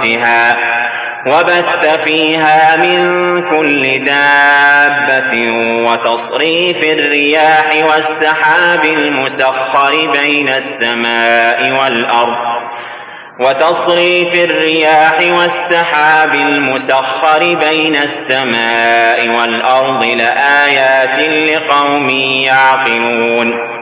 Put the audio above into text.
موتها وبث فيها من كل دابة وتصريف الرياح والسحاب المسخر بين السماء والأرض لآيات لقوم يعقلون